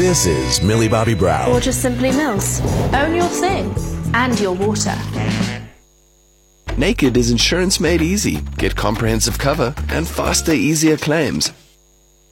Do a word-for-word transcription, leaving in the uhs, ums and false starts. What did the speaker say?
This is Millie Bobby Brown. Or just simply Mills. Own your thing. And your water. Naked is insurance made easy. Get comprehensive cover and faster, easier claims.